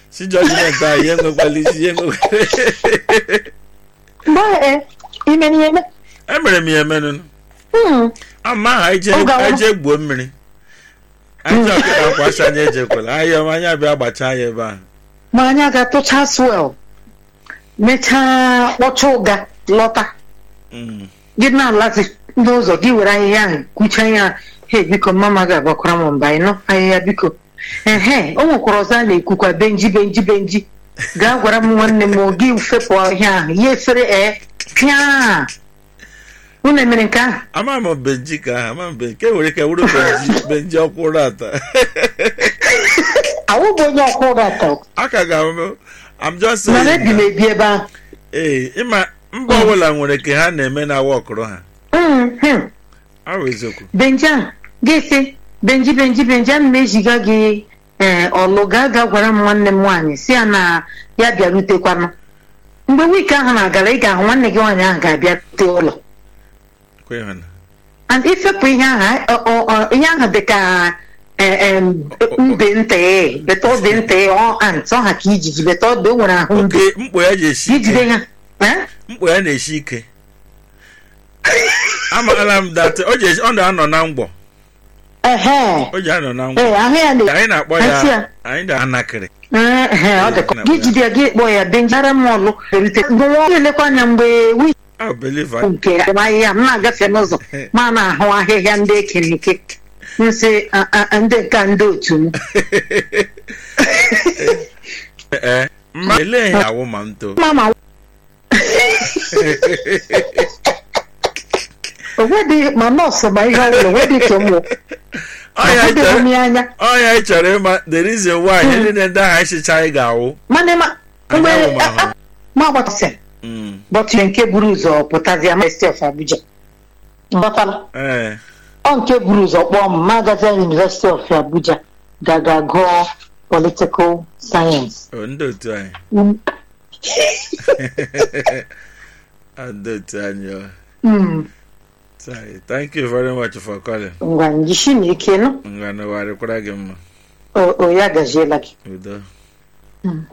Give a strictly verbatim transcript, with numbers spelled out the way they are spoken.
si judgment a ihe nwekwala isi ihe nwekwa Ba ime ni eme. emere m ya emenụ Hmm. ama ha eje eje gbuo mmiri anyị ọkụkọ akwasị anyị ejekwala anyị anya bịa gbacha anyị ebe ahụ Ma anya ga tụcha swell. Mechaa kpọcha ụga lọta. Gị na-alazi n'ụzọ gị were ahịhịa ahụ kwucha ya he biko mama ga-agbakwara m mba ịnọ ahịhịa biko ehe o nwekwara ọzọ a na-ekwukwa benji benji benji gaa gwara m nwanne m gị fepụ ahịa ahụ ya efere ee pịa unu emere nke ahụ ama m benji ka ahụ ama m benji ke were ka wuru benji benji ọkwụrụ ata awụ bụ onye ọkwụ gata aka ga I'm just mana saying ebi m ebi ebe ahụ ee ịma mba ọbụla nwere ka ha na-eme na wọkụrụ ha ahụ eziokwu benji ahụ ga-esi benji benji benji ana m eziga gị ee ọlụ gaa ga gwara m nwanne m nwaanyị si ya na ya bịarutekwanụ mgbe wiiki ahụ na-agara ị ga-ahụ nwanne gị nwaanyị ahụ ga-abịarute ụlọ and ifepụ ihe ahụ ihe ahụ dị ka mbe nta beta ọ dị nta ọ ant ọ ha ka ijiji beta ọ dị o nwere ahụ mbe mkpụ ya na-esi ijide ya mkpụ ya na-esi ike amaala m dat ọ na-anọ na mgbọ ehe o ji anọ na mgbọ ee ahụ ya na anyị na-akpọ ya anyị na-anakịrị ehe ọ dị gị jide ya gị kpọọ ya benjara m ọlụ erute mgbe nwa elekwa anya mgbe wi I believe I nke ahịhịa m na-agafe n'ụzọ ma na-ahụ ahịhịa ndị ekenike nsị ndị nka ndị otu m ee mma ele ya awụ ma m too mama onwedị ma nọọsụ ma ihe ọbụla onwedị ka m wụ anya ọ ya ị chọrọ ịma the reason why ndị na-ede aha echicha anyị ga-awụ mana ma mgbe ma agbatasị bọtụ nke buru ụzọ pụtazia University of Abuja mbatala ee ọ nke buru ụzọ kpọọ m magazin University of Abuja gaga gụọ political science ndị otu anyị ndị otu anyị thank you very much for calling ngwa njishi na ike nọ ngwa na warịkwara gị mma o ya gaziela gị udo